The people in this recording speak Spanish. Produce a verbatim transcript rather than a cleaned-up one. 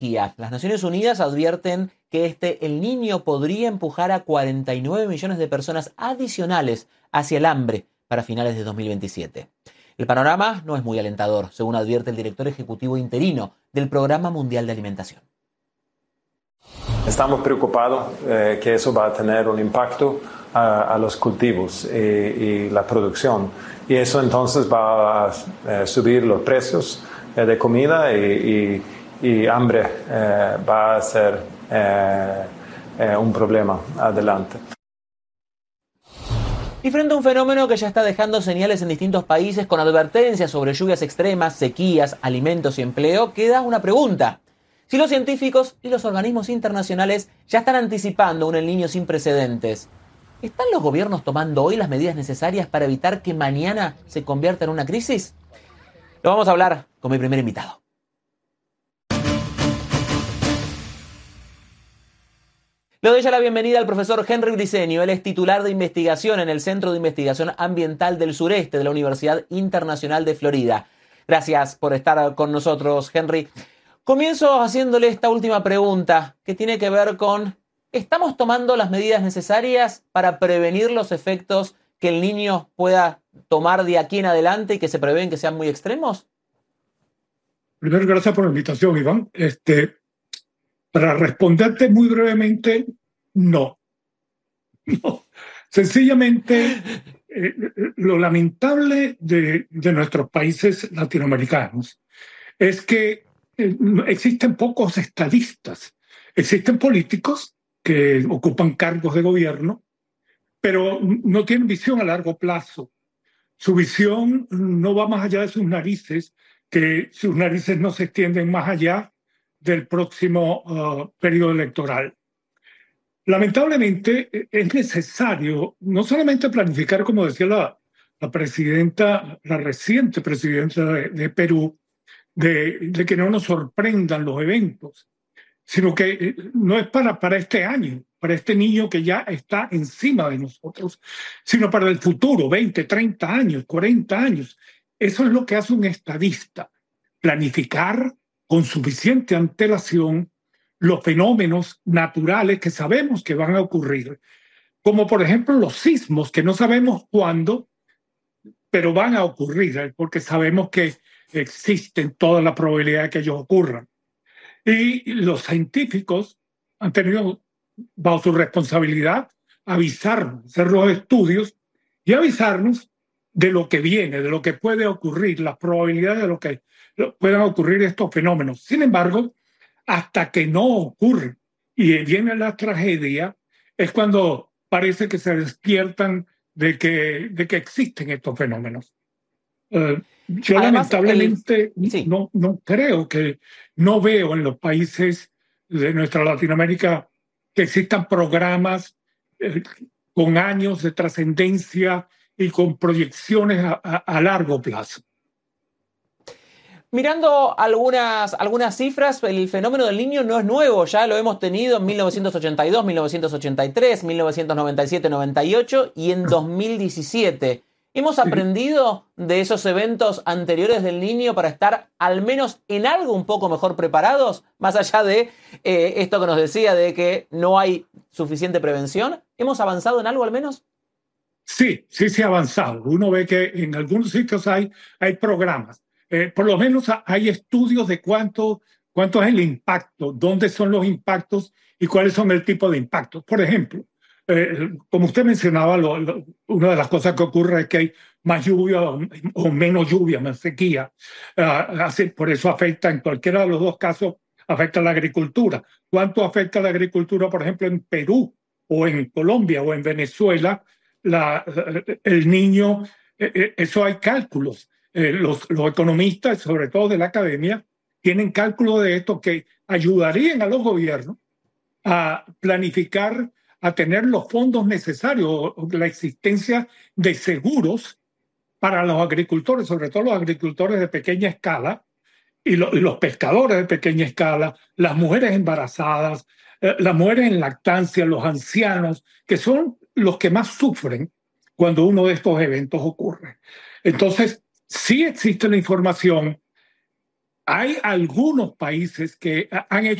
sequía. Las Naciones Unidas advierten que este El Niño podría empujar a cuarenta y nueve millones de personas adicionales hacia el hambre para finales de dos mil veintisiete. El panorama no es muy alentador, según advierte el director ejecutivo interino del Programa Mundial de Alimentación. Estamos preocupados eh, que eso va a tener un impacto a, a los cultivos y, y la producción. Y eso entonces va a eh, subir los precios eh, de comida y, y, y hambre eh, va a ser eh, eh, un problema adelante. Y frente a un fenómeno que ya está dejando señales en distintos países con advertencias sobre lluvias extremas, sequías, alimentos y empleo, queda una pregunta. Si los científicos y los organismos internacionales ya están anticipando un El Niño sin precedentes, ¿están los gobiernos tomando hoy las medidas necesarias para evitar que mañana se convierta en una crisis? Lo vamos a hablar con mi primer invitado. Le doy ya la bienvenida al profesor Henry Briceño. Él es titular de investigación en el Centro de Investigación Ambiental del Sureste de la Universidad Internacional de Florida. Gracias por estar con nosotros, Henry. Comienzo haciéndole esta última pregunta que tiene que ver con: ¿estamos tomando las medidas necesarias para prevenir los efectos que el Niño pueda tomar de aquí en adelante y que se prevén que sean muy extremos? Primero, gracias por la invitación, Iván. Este, para responderte muy brevemente, no. no. Sencillamente, eh, lo lamentable de, de nuestros países latinoamericanos es que eh, existen pocos estadistas. Existen políticos que ocupan cargos de gobierno, pero no tienen visión a largo plazo. Su visión no va más allá de sus narices, que sus narices no se extienden más allá del próximo uh, periodo electoral. Lamentablemente es necesario no solamente planificar, como decía la, la presidenta, la reciente presidenta de, de Perú, de, de que no nos sorprendan los eventos, sino que no es para, para este año, para este niño que ya está encima de nosotros, sino para el futuro, veinte, treinta años, cuarenta años. Eso es lo que hace un estadista, planificar con suficiente antelación los fenómenos naturales que sabemos que van a ocurrir, como por ejemplo los sismos, que no sabemos cuándo, pero van a ocurrir, porque sabemos que existen toda la probabilidad de que ellos ocurran. Y los científicos han tenido bajo su responsabilidad avisarnos, hacer los estudios y avisarnos de lo que viene, de lo que puede ocurrir, las probabilidades de lo que puedan ocurrir estos fenómenos. Sin embargo, hasta que no ocurre y viene la tragedia, es cuando parece que se despiertan de que, de que existen estos fenómenos. Uh, yo Además, lamentablemente el... sí. no, no creo que, no veo en los países de nuestra Latinoamérica que existan programas eh, con años de trascendencia y con proyecciones a, a, a largo plazo. Mirando algunas, algunas cifras, el fenómeno del Niño no es nuevo, ya lo hemos tenido en mil novecientos ochenta y dos, mil novecientos ochenta y tres, mil novecientos noventa y siete, noventa y ocho y en dos mil diecisiete. ¿Hemos aprendido de esos eventos anteriores del Niño para estar al menos en algo un poco mejor preparados? Más allá de eh, esto que nos decía de que no hay suficiente prevención. ¿Hemos avanzado en algo al menos? Sí, sí se ha avanzado. Uno ve que en algunos sitios hay, hay programas. Eh, por lo menos hay estudios de cuánto, cuánto es el impacto, dónde son los impactos y cuáles son el tipo de impactos. Por ejemplo, Eh, como usted mencionaba, lo, lo, una de las cosas que ocurre es que hay más lluvia o, o menos lluvia, más sequía. Uh, así, por eso afecta, en cualquiera de los dos casos, afecta a la agricultura. ¿Cuánto afecta a la agricultura, por ejemplo, en Perú o en Colombia o en Venezuela? La, el niño, eh, eso hay cálculos. Eh, los, los economistas, sobre todo de la academia, tienen cálculos de esto que ayudarían a los gobiernos a planificar, a tener los fondos necesarios, la existencia de seguros para los agricultores, sobre todo los agricultores de pequeña escala y, lo, y los pescadores de pequeña escala, las mujeres embarazadas, eh, las mujeres en lactancia, los ancianos, que son los que más sufren cuando uno de estos eventos ocurre. Entonces, sí existe la información, hay algunos países que han hecho